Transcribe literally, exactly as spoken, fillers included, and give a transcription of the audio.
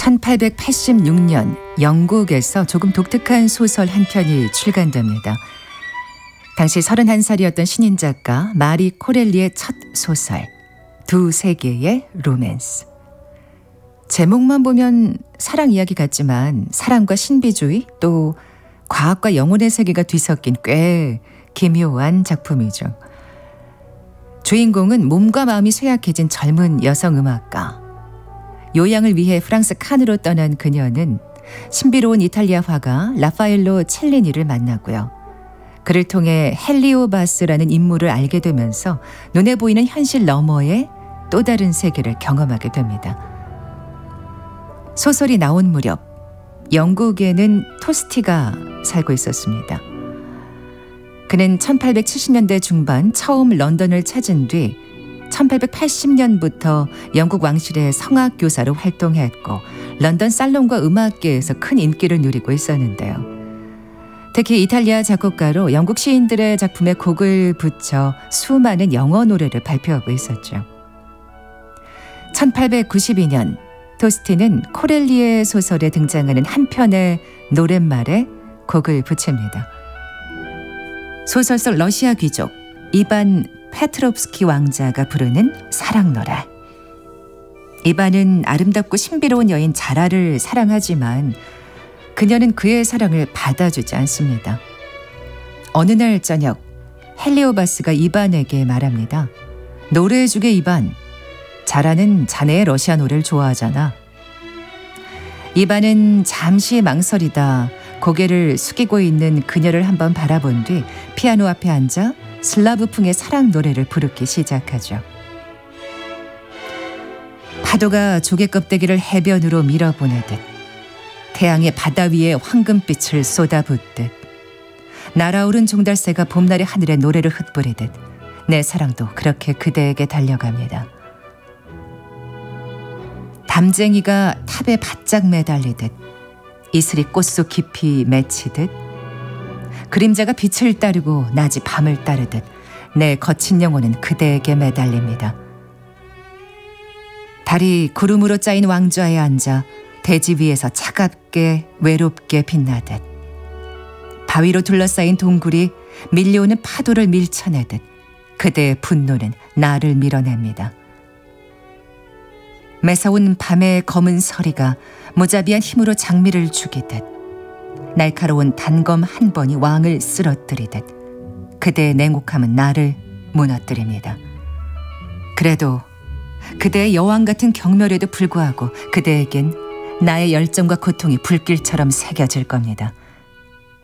천팔백팔십육 년 영국에서 조금 독특한 소설 한 편이 출간됩니다. 당시 서른한 살이었던 신인 작가 마리 코렐리의 첫 소설 두 세계의 로맨스. 제목만 보면 사랑 이야기 같지만 사랑과 신비주의 또 과학과 영혼의 세계가 뒤섞인 꽤 기묘한 작품이죠. 주인공은 몸과 마음이 쇠약해진 젊은 여성 음악가. 요양을 위해 프랑스 칸으로 떠난 그녀는 신비로운 이탈리아 화가 라파엘로 첼리니를 만나고요. 그를 통해 헬리오바스라는 인물을 알게 되면서 눈에 보이는 현실 너머의 또 다른 세계를 경험하게 됩니다. 소설이 나온 무렵 영국에는 토스티가 살고 있었습니다. 그는 천팔백칠십 년대 중반 처음 런던을 찾은 뒤 천팔백팔십 년부터 영국 왕실의 성악교사로 활동했고 런던 살롱과 음악계에서 큰 인기를 누리고 있었는데요. 특히 이탈리아 작곡가로 영국 시인들의 작품에 곡을 붙여 수많은 영어 노래를 발표하고 있었죠. 천팔백구십이 년 토스티는 코렐리의 소설에 등장하는 한 편의 노랫말에 곡을 붙입니다. 소설 속 러시아 귀족 이반 페트롭스키 왕자가 부르는 사랑 노래. 이반은 아름답고 신비로운 여인 자라를 사랑하지만 그녀는 그의 사랑을 받아주지 않습니다. 어느 날 저녁 헬리오바스가 이반에게 말합니다. 노래해주게 이반. 자라는 자네의 러시아 노래를 좋아하잖아. 이반은 잠시 망설이다 고개를 숙이고 있는 그녀를 한번 바라본 뒤 피아노 앞에 앉아 슬라브풍의 사랑 노래를 부르기 시작하죠. 파도가 조개 껍데기를 해변으로 밀어보내듯 태양의 바다 위에 황금빛을 쏟아붓듯 날아오른 종달새가 봄날의 하늘에 노래를 흩뿌리듯 내 사랑도 그렇게 그대에게 달려갑니다. 담쟁이가 탑에 바짝 매달리듯 이슬이 꽃 속 깊이 맺히듯 그림자가 빛을 따르고 낮이 밤을 따르듯 내 거친 영혼은 그대에게 매달립니다. 달이 구름으로 짜인 왕좌에 앉아 대지 위에서 차갑게 외롭게 빛나듯 바위로 둘러싸인 동굴이 밀려오는 파도를 밀쳐내듯 그대의 분노는 나를 밀어냅니다. 매서운 밤의 검은 서리가 무자비한 힘으로 장미를 죽이듯 날카로운 단검 한 번이 왕을 쓰러뜨리듯 그대의 냉혹함은 나를 무너뜨립니다. 그래도 그대의 여왕 같은 경멸에도 불구하고 그대에겐 나의 열정과 고통이 불길처럼 새겨질 겁니다.